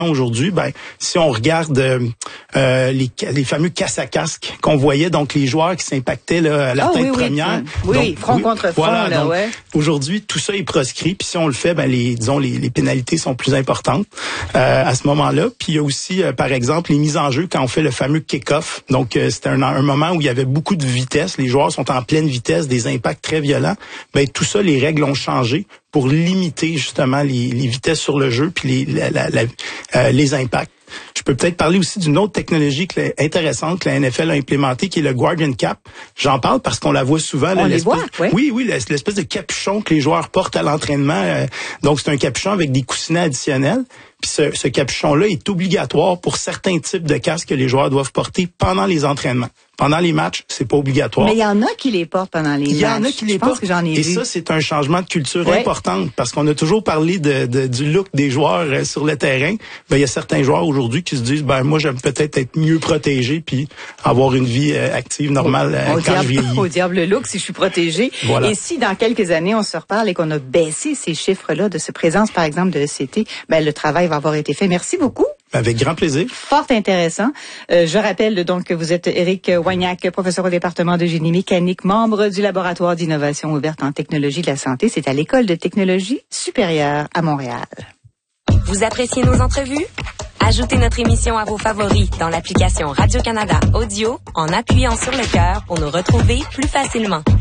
aujourd'hui, si on regarde les fameux casse à casque qu'on voyait, donc les joueurs qui s'impactaient là, à la tête première. Oui, front contre front. Voilà, là, donc, ouais. Aujourd'hui, tout ça est proscrit. Puis si on le fait, les pénalités sont plus importantes à ce moment-là. Puis il y a aussi, par exemple, les mises en jeu quand on fait le fameux kick-off. Donc c'était un moment où il y avait beaucoup de vitesse. Les joueurs sont en pleine vitesse, des impacts très violents. Tout ça, les règles ont changé pour limiter justement les vitesses sur le jeu puis les impacts. Je peux peut-être parler aussi d'une autre technologie intéressante que la NFL a implémentée, qui est le Guardian Cap. J'en parle parce qu'on la voit souvent. On les voit, oui. Oui, l'espèce de capuchon que les joueurs portent à l'entraînement. Donc, c'est un capuchon avec des coussinets additionnels. Puis ce capuchon-là est obligatoire pour certains types de casques que les joueurs doivent porter pendant les entraînements. Pendant les matchs, c'est pas obligatoire. Mais il y en a qui les portent pendant les matchs. Il y en a qui les portent. Que j'en ai et vu. Ça, c'est un changement de culture important parce qu'on a toujours parlé du look des joueurs sur le terrain. Il y a certains joueurs aujourd'hui qui se disent, moi, j'aime peut-être être mieux protégé puis avoir une vie active normale quand je vieillis. Au diable le look si je suis protégé. Voilà. Et si dans quelques années, on se reparle et qu'on a baissé ces chiffres-là de ce présence, par exemple, de l'ECT, le travail va avoir été fait. Merci beaucoup. Avec grand plaisir. Fort intéressant. Je rappelle donc que vous êtes Éric Wagnac, professeur au département de génie mécanique, membre du laboratoire d'innovation ouverte en technologie de la santé. C'est à l'École de technologie supérieure à Montréal. Vous appréciez nos entrevues? Ajoutez notre émission à vos favoris dans l'application Radio-Canada Audio en appuyant sur le cœur pour nous retrouver plus facilement.